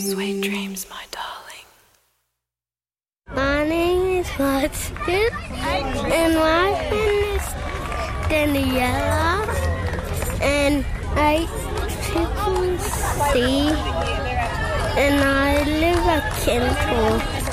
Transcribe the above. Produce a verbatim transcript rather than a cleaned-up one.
Sweet dreams, my darling. My name is Martin, and my friend is Daniela, and I triple C, and I live at Kenton.